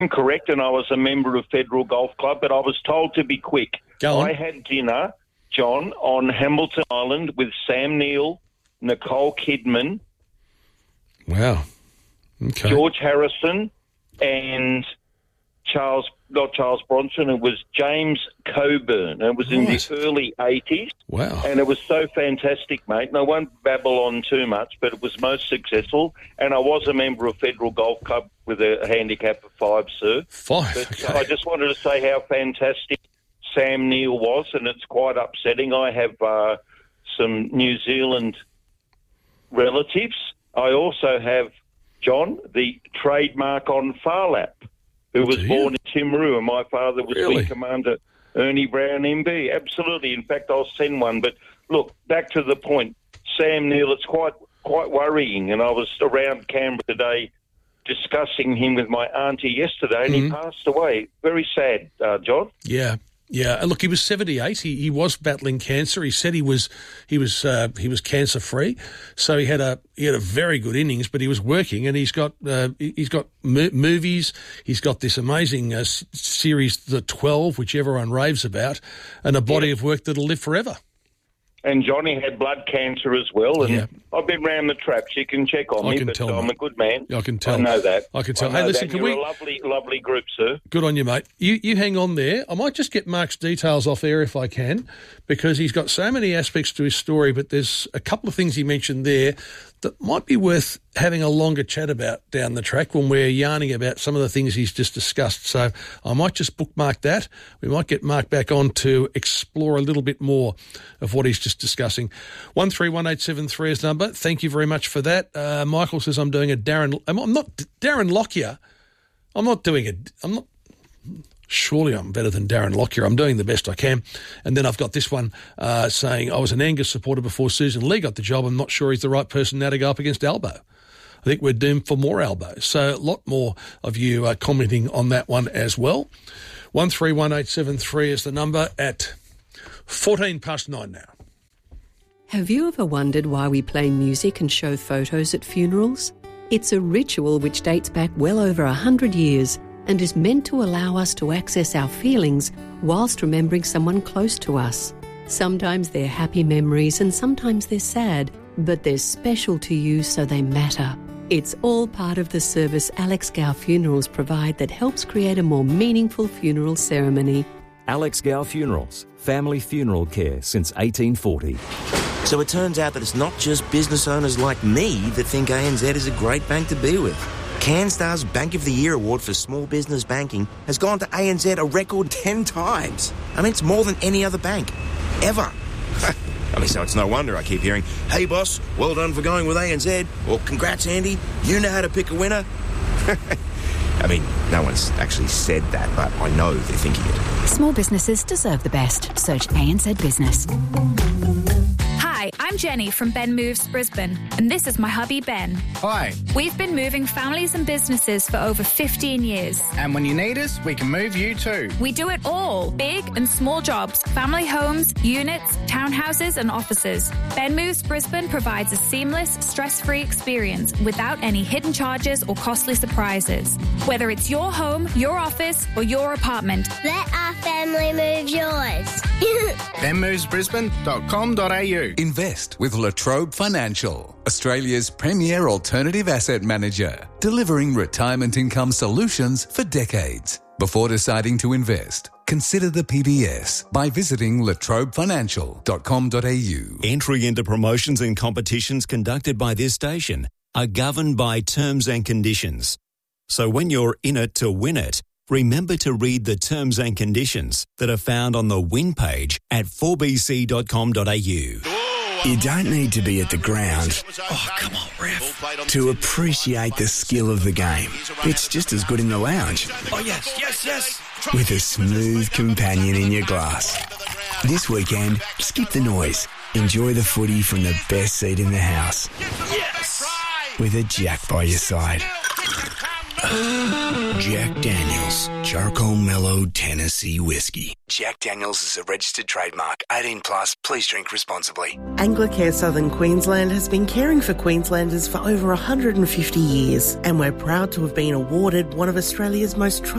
correct, and I was a member of Federal Golf Club, but I was told to be quick. Go on. I had dinner, John, on Hamilton Island with Sam Neill, Nicole Kidman, Wow. Okay. George Harrison, and not Charles Bronson, it was James Coburn. It was in the early 80s. Wow. And it was so fantastic, mate. And I won't babble on too much, but it was most successful. And I was a member of Federal Golf Club with a handicap of 5, sir. 5, But okay. I just wanted to say how fantastic Sam Neill was, and it's quite upsetting. I have some New Zealand relatives. I also have, John, the trademark on Phar Lap, who was born in Timaru, and my father was Wing Commander Ernie Brown MB. Absolutely. In fact, I'll send one. But look, back to the point. Sam Neill, it's quite worrying, and I was around Canberra today discussing him with my auntie yesterday, and he passed away. Very sad, John. Yeah. Yeah, and look, he was 78. He was battling cancer. He said he was cancer free, so he had a very good innings. But he was working, and he's got movies. He's got this amazing series, The 12, which everyone raves about, and a body of work that'll live forever. And Johnny had blood cancer as well, and I've been round the traps. You can check on me, but I'm a good man. I can tell. I know that. I can tell. Hey, listen, you're a lovely, lovely group, sir. Good on you, mate. You hang on there. I might just get Mark's details off air if I can, because he's got so many aspects to his story, but there's a couple of things he mentioned there that might be worth having a longer chat about down the track when we're yarning about some of the things he's just discussed. So I might just bookmark that. We might get Mark back on to explore a little bit more of what he's just discussing. 131873 is the number. Thank you very much for that. Michael says I'm doing a Darren... I'm not Darren Lockyer. Surely I'm better than Darren Lockyer. I'm doing the best I can. And then I've got this one saying I was an Angus supporter before Susan Lee got the job. I'm not sure he's the right person now to go up against Albo. I think we're doomed for more Albo. So a lot more of you commenting on that one as well. 131873 is the number at 9:14 now. Have you ever wondered why we play music and show photos at funerals? It's a ritual which dates back well over 100 years and is meant to allow us to access our feelings whilst remembering someone close to us. Sometimes they're happy memories and sometimes they're sad, but they're special to you so they matter. It's all part of the service Alex Gow Funerals provide that helps create a more meaningful funeral ceremony. Alex Gow Funerals, family funeral care since 1840. So it turns out that it's not just business owners like me that think ANZ is a great bank to be with. CanStar's Bank of the Year Award for Small Business Banking has gone to ANZ a record 10 times. I mean, it's more than any other bank, ever. I mean, so it's no wonder I keep hearing, hey, boss, well done for going with ANZ, or congrats, Andy, you know how to pick a winner. I mean, no one's actually said that, but I know they're thinking it. Small businesses deserve the best. Search ANZ Business. Hi, I'm Jenny from Ben Moves Brisbane, and this is my hubby Ben. Hi. We've been moving families and businesses for over 15 years. And when you need us, we can move you too. We do it all, big and small jobs, family homes, units, townhouses and offices. Ben Moves Brisbane provides a seamless, stress-free experience without any hidden charges or costly surprises. Whether it's your home, your office or your apartment. Let our family move yours. benmovesbrisbane.com.au. Invest with La Trobe Financial, Australia's premier alternative asset manager, delivering retirement income solutions for decades. Before deciding to invest, consider the PBS by visiting latrobefinancial.com.au. Entry into promotions and competitions conducted by this station are governed by terms and conditions. So when you're in it to win it, remember to read the terms and conditions that are found on the win page at 4bc.com.au. You don't need to be at the ground, to appreciate the skill of the game. It's just as good in the lounge. Oh, yes. With a smooth companion in your glass. This weekend, skip the noise. Enjoy the footy from the best seat in the house. Yes! With a Jack by your side. Jack Daniels, Charcoal Mellowed Tennessee Whiskey. Jack Daniels is a registered trademark. 18 plus. Please drink responsibly. Anglicare Southern Queensland has been caring for Queenslanders for over 150 years, and we're proud to have been awarded one of Australia's most trusted